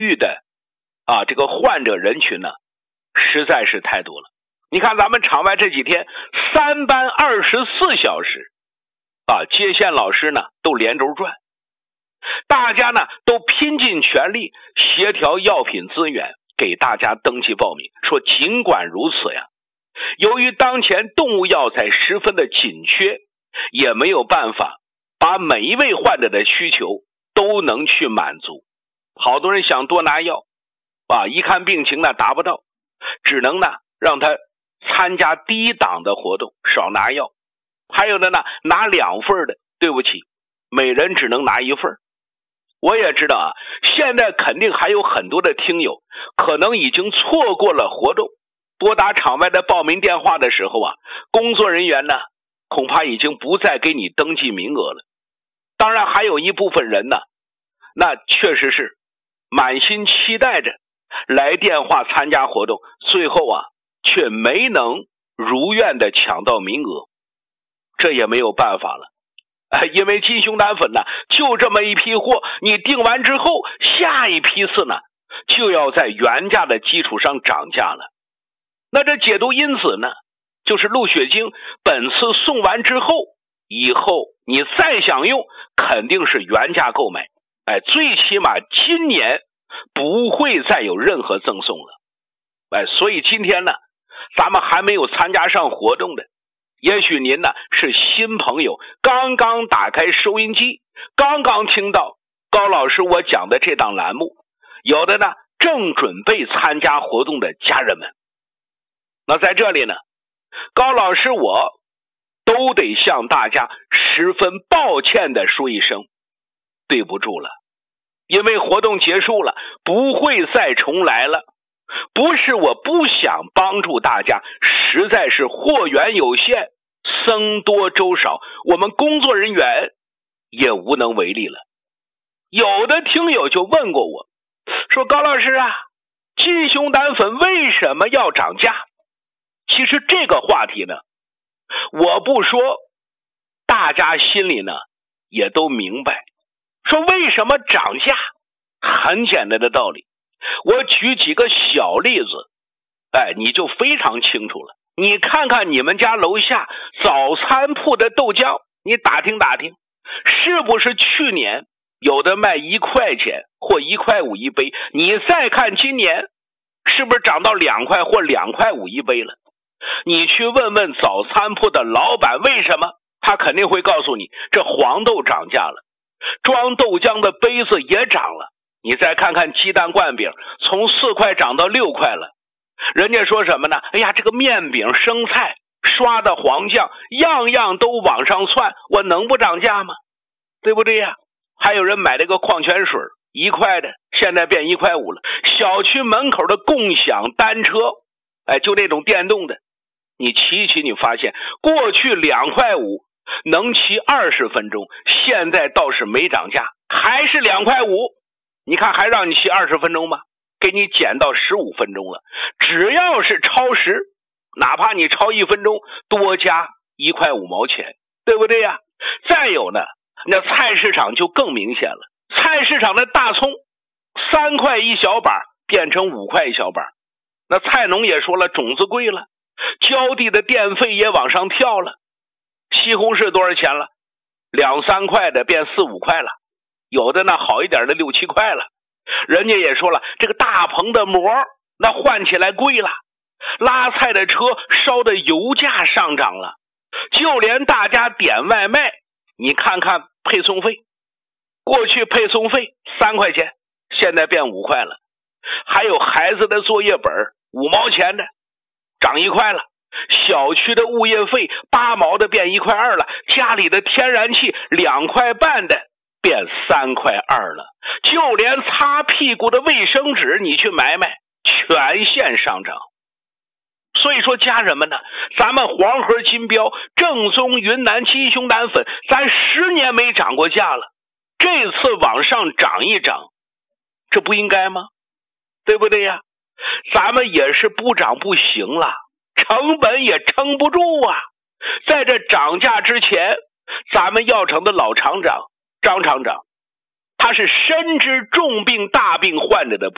愈的这个患者人群呢，实在是太多了。你看咱们场外这几天3班24小时接线老师呢都连轴转，大家呢都拼尽全力协调药品资源，给大家登记报名。说尽管如此呀，由于当前动物药材十分的紧缺，也没有办法把每一位患者的需求都能去满足。好多人想多拿药一看病情呢达不到，只能呢让他参加低档的活动，少拿药。还有的呢拿2份的，对不起，每人只能拿1份。我也知道现在肯定还有很多的听友可能已经错过了活动，拨打场外的报名电话的时候工作人员呢恐怕已经不再给你登记名额了。当然还有一部分人呢，那确实是满心期待着来电话参加活动，最后却没能如愿的抢到名额，这也没有办法了。因为金熊胆粉呢就这么一批货，你订完之后下一批次呢就要在原价的基础上涨价了。那这解毒因子呢，就是鹿血精，本次送完之后，以后你再想用肯定是原价购买，最起码今年不会再有任何赠送了。所以今天呢咱们还没有参加上活动的，也许您呢是新朋友，刚刚打开收音机，刚刚听到高老师我讲的这档栏目，有的呢正准备参加活动的家人们。那在这里呢，高老师我都得向大家十分抱歉的说一声对不住了，因为活动结束了，不会再重来了。不是我不想帮助大家，实在是货源有限，僧多粥少，我们工作人员也无能为力了。有的听友就问过我，说高老师金熊胆粉为什么要涨价？其实这个话题呢，我不说，大家心里呢也都明白。说为什么涨价？很简单的道理，我举几个小例子，你就非常清楚了。你看看你们家楼下早餐铺的豆浆，你打听打听，是不是去年有的卖1块钱或1块5一杯，你再看今年是不是涨到2块或2块5一杯了？你去问问早餐铺的老板为什么，他肯定会告诉你，这黄豆涨价了，装豆浆的杯子也涨了。你再看看鸡蛋灌饼，从4块涨到6块了。人家说什么呢？哎呀，这个面饼、生菜、刷的黄酱，样样都往上窜，我能不涨价吗？对不对呀？还有人买这个矿泉水1块的，现在变1块5了。小区门口的共享单车，就那种电动的，你骑一骑，你发现过去2块5能骑20分钟，现在倒是没涨价，还是2块5。你看还让你骑20分钟吗？给你减到15分钟了。只要是超时，哪怕你超1分钟，多加1块5毛钱，对不对呀？再有呢，那菜市场就更明显了。菜市场的大葱3块一小把变成5块一小把。那菜农也说了，种子贵了，浇地的电费也往上跳了。西红柿多少钱了？2、3块的变4、5块了，有的呢好一点的6、7块了。人家也说了，这个大棚的膜那换起来贵了，拉菜的车烧的油价上涨了，就连大家点外卖，你看看配送费，过去配送费3块钱，现在变5块了。还有孩子的作业本5毛钱的涨1块了，小区的物业费8毛的变1块2了，家里的天然气2块半的变3块2了，就连擦屁股的卫生纸你去买买，全线上涨。所以说家人们呢，咱们黄河金标正宗云南金熊胆粉，咱10年没涨过价了，这次往上涨一涨，这不应该吗？对不对呀？咱们也是不涨不行了，成本也撑不住啊。在这涨价之前，咱们药厂的老厂长张厂长，他是深知重病大病患者的